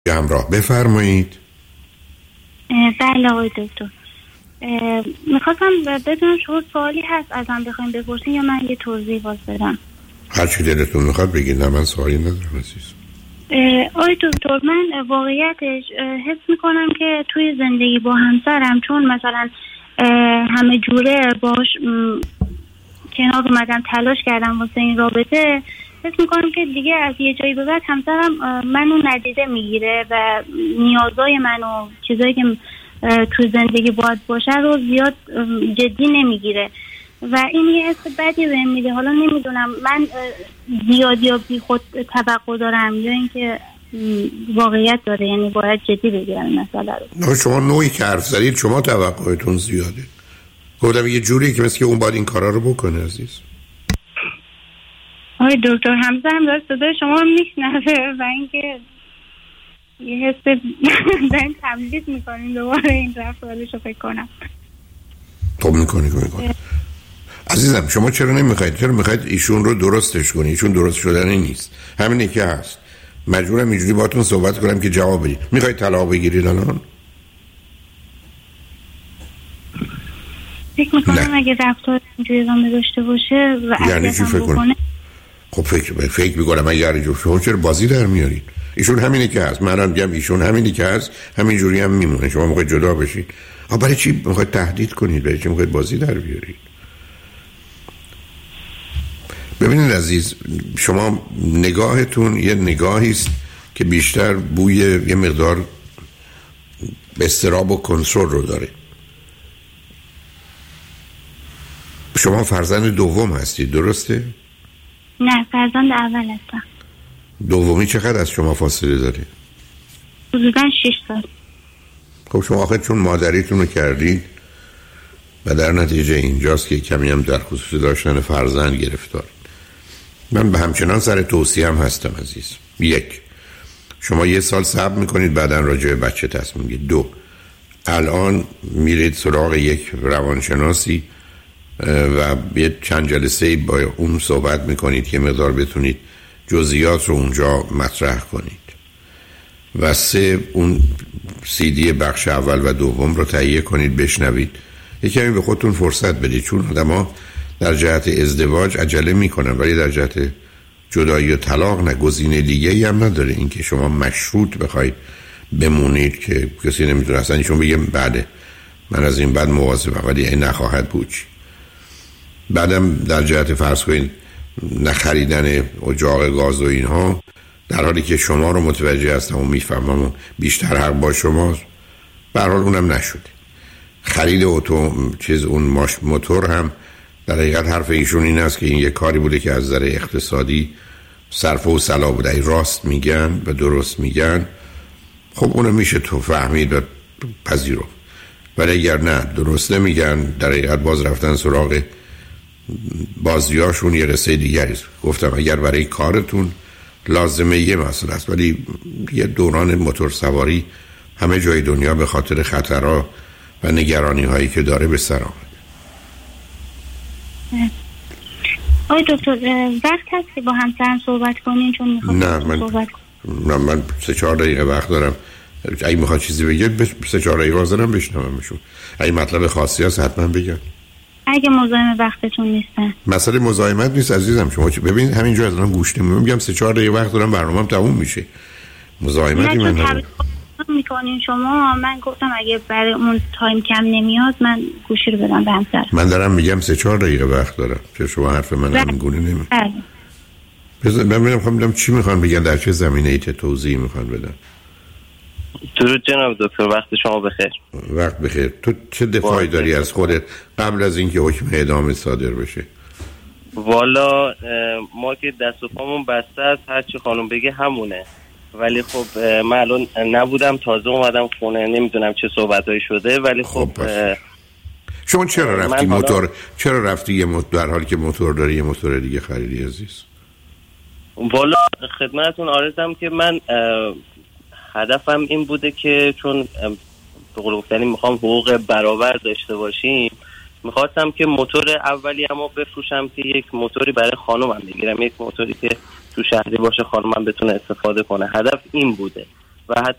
همراه. بفرمایید. بله آقای دکتر، میخواستم بدونم شما سوالی هست ازم بخوایم بپرسین یا من یه توضیح باز بدم؟ هر چی دلتون میخواد بگید. نه من سوالی ندارم عزیز. آقای دکتر، من واقعیتش حس میکنم که توی زندگی با همسرم چون مثلا همه جوره باش کنار اومدم، تلاش کردم واسه این رابطه، حس میکنم که دیگه از یه جایی به بعد همسرم منو ندیده میگیره و نیازای منو، چیزایی که تو زندگی باید باشه رو زیاد جدی نمیگیره و این یه حس بدی بهم میده. حالا نمیدونم من زیاد یا بی خود توقع دارم یا اینکه واقعیت داره، یعنی باید جدی بگیرم این مسئله رو. نه شما نوعی که حرف زدید شما توقعتون زیاده. گفتم یه جوری که مثل که اون باید این کارا رو بکنه عزیز. آقای دکتر همسرم داره صدای شما رو میشنوه و اینکه یه حس دارین تمدید میکنین دوباره این رفتارش رو فکر کنم. خب میکنی عزیزم. شما چرا میخواید ایشون رو درستش کنی؟ ایشون درست شدنی نیست، همینه که هست. مجبورم اینجوری باهاتون صحبت کنم که جواب بدید. میخواید طلاق بگیرید الان؟ فکر میکنم اگه رفتار اینجوری ادامه داشته باشه و یعنی چی فکر کنم؟ خب فکر میکنم اگر شما چرا بازی در میارید؟ ایشون همینه که هست. من میگم ایشون همینه که هست، همین جوری هم میمونه. شما میخواید جدا بشید. برای چی میخواید تهدید کنید؟ برای چی میخواید بازی در بیارید؟ ببینید عزیز، شما نگاهتون یه نگاهی است که بیشتر بوی یه مقدار اضطراب و کنترل رو داره. شما فرزند دوم هستید درسته؟ نه فرزند اول هستم. دومی چقدر از شما فاصله داره؟ حدوداً 6 سال. خب شما آخه چون مادریتون رو کردید و در نتیجه اینجاست که کمی هم در خصوص داشتن فرزند گرفتار. من به همچنان سر توصیه هم هستم عزیز. 1. شما 1 سال صبر میکنید بعداً راجع به بچه تصمیم میگیرید. 2. الان میرید سراغ یک روانشناسی و یه چند جلسه با اون صحبت میکنید که مقدار بتونید جزئیات رو اونجا مطرح کنید. و 3. اون CD بخش اول و دوم رو تهیه کنید بشنوید. یکمی به خودتون فرصت بدید، چون آدم‌ها در جهت ازدواج عجله میکنن ولی در جهت جدایی و طلاق نه. گزینه دیگه‌ای هم نداره اینکه شما مشروط بخواید بمونید که کسی نمیتونه اصلا ایشون بگه بعد من از این بعد مواظبم ولی این نخواهد بود. بعدم در جهت فرض کنید نخریدن اجاق گاز و اینها، در حالی که شما رو متوجه هستم و میفهمم و بیشتر حق با شماست، به هر حال اونم نشده. خرید اون موتور هم در حقیقت حرف ایشون این است که این یک کاری بوده که از نظر اقتصادی صرف و صلاح بوده. راست میگن و درست میگن. خب اونو میشه تو فهمید و پذیرفت. ولی اگر نه درست نمیگن، در حقیقت باز رفتن سراغ بازیاشون یه رسه دیگری است. گفتم اگر برای کارتون لازمه یه مسئله است، ولی یه دوران موتور سواری همه جای دنیا به خاطر خطرها و نگرانی هایی که داره به سر آمد. آقای دکتر وقت هست که با همسرم صحبت کنین؟ چون میخوام صحبت کنم. من 3-4 دقیقه وقت دارم. اگه میخواد چیزی بگید 3-4 دقیقه حاضرم بشنومشون. اگه مطلب خاصی هست حتما بگن. اگه مزاحم وقتتون نیستن. مسئله مزاحمت نیست عزیزم. شما ببینید همینجا از الان گوش نمیدم، میگم 3-4 دقیقه وقت دارم برنامه‌ام تموم میشه. مزاحمتی من ندارم. میکنین شما. من گفتم اگه برای اون تایم کم نمیاد من گوشی رو بدم به همسر. من دارم میگم 3-4 دقیقه وقت دارم. چه شما حرف من همین گونه نمیشه. بله. من میگم چی میخوان بگن، در چه زمینه‌ای توضیح میخوان بدن. درود جناب دکتر، وقت شما بخیر. وقت بخیر. تو چه دفاعی داری از خودت قبل از اینکه حکم اعدام صادر بشه؟ والا ما که دست و پامون بسته است، هر چی خانم بگه همونه. ولی خب من الان نبودم، تازه اومدم خونه، نمیدونم چه صحبتایی شده. ولی خب شما چرا رفتی چرا رفتی در حالی که موتور داری یه موتور دیگه خریدی عزیز؟ والا خدمتتون عرضم که من هدفم این بوده که چون به قول گفتنی میخوام حقوق برابر داشته باشیم، میخواستم که موتور اولی اما بفروشم که یک موتوری برای خانومم بگیرم، یک موتوری که تو شهری باشه خانومم بتونه استفاده کنه. هدف این بوده. و حتی